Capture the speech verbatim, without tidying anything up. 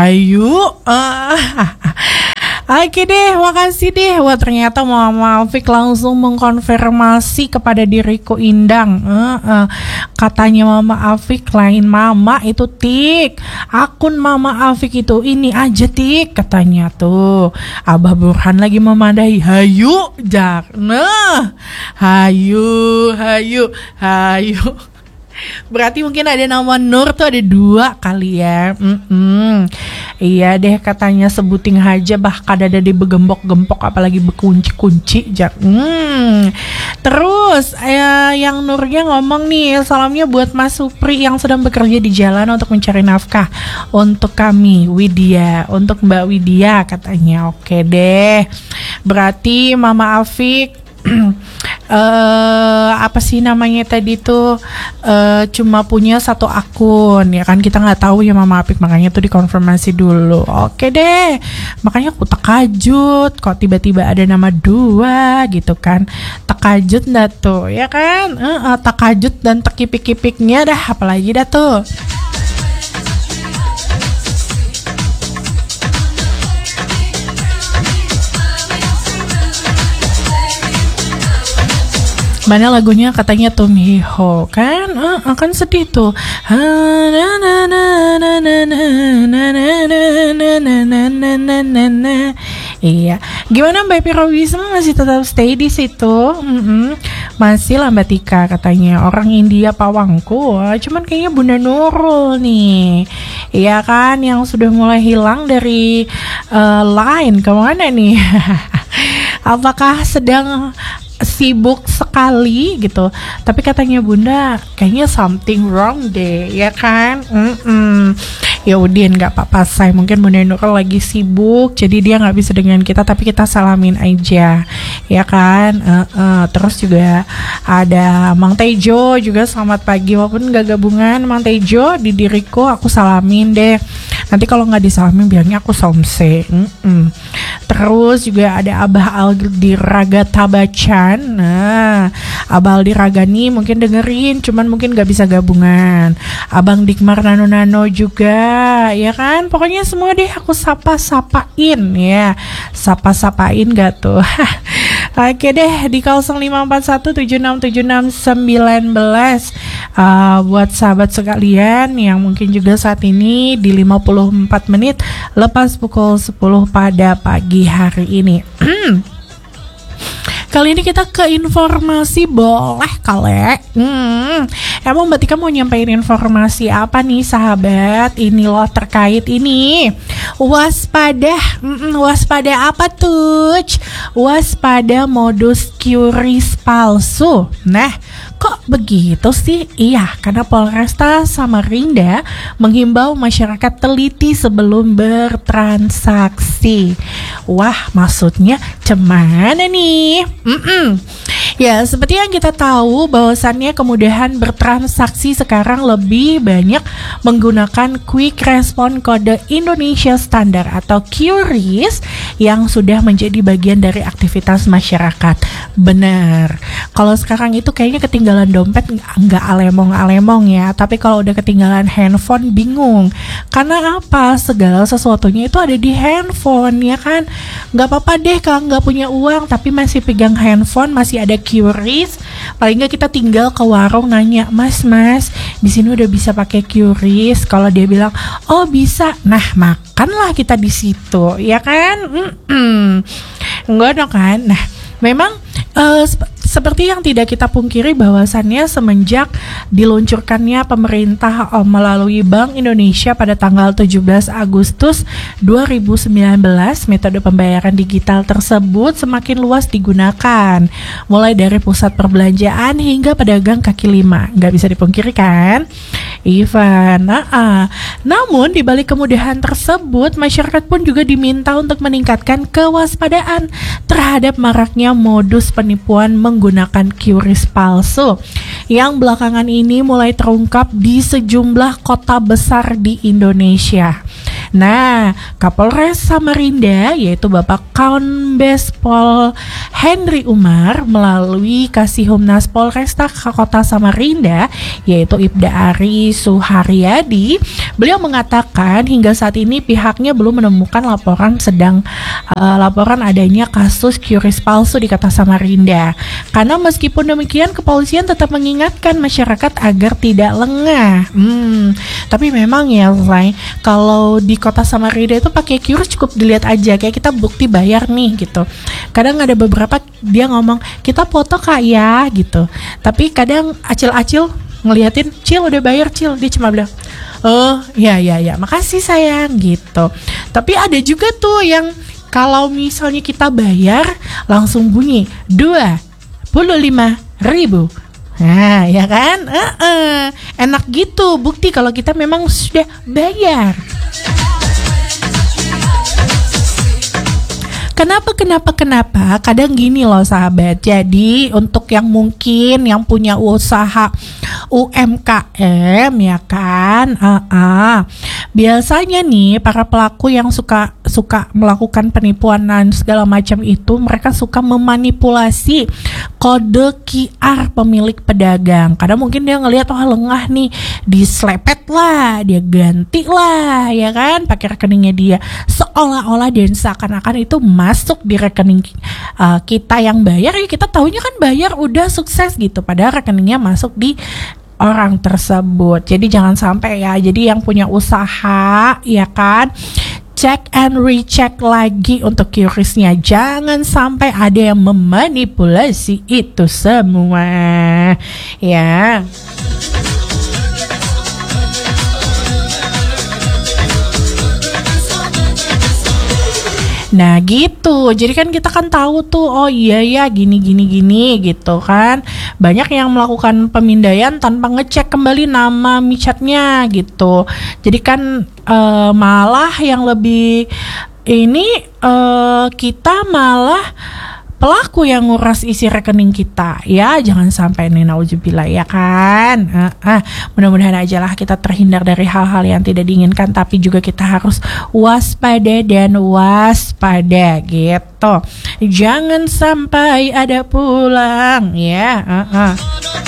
hayu. Uh, Oke deh, makasih deh. Wah ternyata Mama Afik langsung mengkonfirmasi kepada diriku Indang. uh, uh. Katanya Mama Afik lain Mama itu Tik. Akun Mama Afik itu ini aja Tik. Katanya tuh Abah Burhan lagi memandai. Hayu jak. Nah hayu hayu hayu. Berarti mungkin ada nama Nur tuh ada dua kali ya. Mm-mm. Iya deh katanya sebuting aja bah kadada di begembok-gempok apalagi bekunci-kunci jak. Hmm. Terus eh, yang Nurnya ngomong nih, salamnya buat Mas Supri yang sedang bekerja di jalan untuk mencari nafkah untuk kami Widya, untuk Mbak Widya katanya. Oke deh. Berarti Mama Afik Uh, apa sih namanya tadi tuh uh, cuma punya satu akun ya kan, kita nggak tahu ya Mama Apik, makanya tuh dikonfirmasi dulu. Oke deh, makanya aku takajut kok tiba-tiba ada nama dua gitu kan, takajut dah tuh ya kan, uh, uh, takajut dan tekipik-kipiknya dah apalagi dah tuh. Mana lagunya katanya Tum Hi Ho kan, uh, akan sedih tuh. Iya, gimana Mbak Pirowisma masih tetap stay di situ? Mm-mm. Masih lah Mbak Tika katanya orang India pawangku, cuman kayaknya Bunda Nurul nih, iya kan yang sudah mulai hilang dari uh, line kemana nih? Apakah sedang sibuk sekali gitu, tapi katanya Bunda kayaknya something wrong deh ya kan. Mm-mm. Ya Udin nggak apa-apa say, mungkin Bunda Nurul lagi sibuk jadi dia nggak bisa dengan kita, tapi kita salamin aja ya kan. uh, uh. Terus juga ada Mang Tejo juga selamat pagi, walaupun nggak gabungan Mang Tejo di diriku aku salamin deh, nanti kalau nggak disalamin bilangnya aku somse. Mm-mm. Terus juga ada Abah Aldiraga Tabacan. Nah Abah Aldiragani mungkin dengerin cuman mungkin nggak bisa gabungan. Abang Dikmar Nano Nano juga ya kan, pokoknya semua deh aku sapa-sapain ya, sapa-sapain gak tuh. Oke deh, di nol lima empat satu tujuh enam tujuh enam satu sembilan uh, buat sahabat sekalian yang mungkin juga saat ini di lima puluh empat menit lepas pukul sepuluh pada pagi hari ini. Kali ini kita ke informasi, boleh kali. Hmm, emang Mbak Tika mau nyampein informasi apa nih sahabat? Ini loh terkait ini. Waspada, mm-mm, waspada apa tuh? Waspada modus QRIS palsu. Nah, kok begitu sih? Iya, karena Polresta Samarinda menghimbau masyarakat teliti sebelum bertransaksi. Wah, maksudnya cemana nih? Mm-mm. Ya, seperti yang kita tahu bahwasannya kemudahan bertransaksi sekarang lebih banyak menggunakan Quick Response Kode Indonesia Standar atau QRIS yang sudah menjadi bagian dari aktivitas masyarakat. Benar. Kalau sekarang itu kayaknya ketinggalan dompet nggak alemong-alemong ya, tapi kalau udah ketinggalan handphone bingung. Karena apa? Segala sesuatunya itu ada di handphone ya kan. Nggak apa-apa deh kalau nggak punya uang tapi masih pegang handphone, masih ada QRIS. Paling nggak kita tinggal ke warung nanya, Mas, Mas, di sini udah bisa pakai QRIS? Kalau dia bilang, oh bisa, nah makanlah kita di situ, ya kan? Mm-mm. Enggak dong kan? Nah, memang uh, sep- seperti yang tidak kita pungkiri bahwasannya semenjak diluncurkannya pemerintah oh, melalui Bank Indonesia pada tanggal tujuh belas Agustus dua ribu sembilan belas, metode pembayaran digital tersebut semakin luas digunakan, mulai dari pusat perbelanjaan hingga pedagang kaki lima. Nggak bisa dipungkiri kan, Ivan? Nah, namun di balik kemudahan tersebut, masyarakat pun juga diminta untuk meningkatkan kewaspadaan terhadap maraknya modus penipuan menggunakan QRIS palsu yang belakangan ini mulai terungkap di sejumlah kota besar di Indonesia. Nah, Kapolres Samarinda yaitu Bapak Kombes Pol Henry Umar melalui Kasihumnas Polresta Kota Samarinda yaitu Ibda Ari Suharyadi, beliau mengatakan hingga saat ini pihaknya belum menemukan laporan sedang uh, laporan adanya kasus QRIS palsu di Kota Samarinda. Karena meskipun demikian kepolisian tetap mengingatkan masyarakat agar tidak lengah. Hmm, tapi memang ya, Zai, kalau di Kota Samarinda itu pakai QRIS cukup dilihat aja, kayak kita bukti bayar nih gitu. Kadang ada beberapa dia ngomong kita foto kak ya gitu, tapi kadang acil-acil ngeliatin, Cil udah bayar Cil, dia cuma bilang oh ya ya ya makasih sayang gitu. Tapi ada juga tuh yang kalau misalnya kita bayar langsung bunyi dua puluh lima ribu. Nah ya kan, uh-uh. enak gitu, bukti kalau kita memang sudah bayar. Kenapa, kenapa, kenapa? Kadang gini loh sahabat. Jadi untuk yang mungkin yang punya usaha U M K M ya kan, uh-uh. biasanya nih para pelaku yang suka suka melakukan penipuan dan segala macam itu, mereka suka memanipulasi kode Q R pemilik pedagang. Kadang mungkin dia ngelihat oh lengah nih, dislepet lah, dia ganti lah, ya kan, pakai rekeningnya dia, seolah-olah dan seakan-akan itu masuk di rekening uh, kita yang bayar. Ya kita taunya kan bayar udah sukses gitu, padahal rekeningnya masuk di orang tersebut. Jadi jangan sampai ya. Jadi yang punya usaha ya kan, cek and recheck lagi untuk QRIS-nya. Jangan sampai ada yang memanipulasi itu semua ya. Nah gitu, jadi kan kita kan tahu tuh, oh iya ya gini gini gini gitu kan. Banyak yang melakukan pemindaian tanpa ngecek kembali nama micatnya gitu. Jadi kan uh, malah yang lebih ini uh, kita malah pelaku yang nguras isi rekening kita ya. Jangan sampai nih, nauzubillah ya kan. uh, uh, Mudah-mudahan aja lah kita terhindar dari hal-hal yang tidak diinginkan, tapi juga kita harus waspada dan waspada gitu. Jangan sampai ada pulang ya. uh, uh.